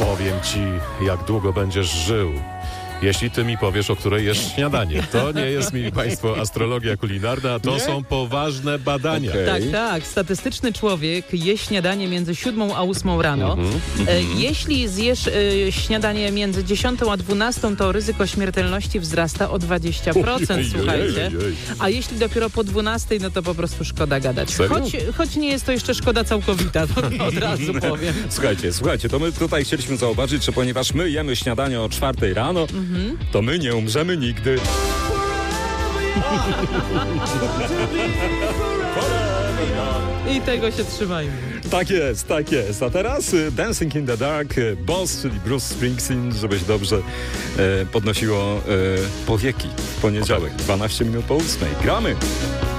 Powiem ci, jak długo będziesz żył, jeśli ty mi powiesz, o której jest śniadanie. To nie jest, mili państwo, astrologia kulinarna, to są poważne badania. Tak, tak. Statystyczny człowiek je śniadanie między 7 a 8 rano. Jeśli zjesz śniadanie między 10 a 12, to ryzyko śmiertelności wzrasta o 20%, słuchajcie. A jeśli dopiero po 12, no to po prostu szkoda gadać. Choć nie jest to jeszcze szkoda całkowita, to od razu powiem. Słuchajcie, to my tutaj chcieliśmy zauważyć, że ponieważ my jemy śniadanie o 4 rano, to my nie umrzemy nigdy. I tego się trzymajmy. Tak jest, tak jest. A teraz Dancing in the Dark, Boss, czyli Bruce Springsteen, żebyś dobrze podnosiło powieki w poniedziałek, 12 minut po 8. Gramy!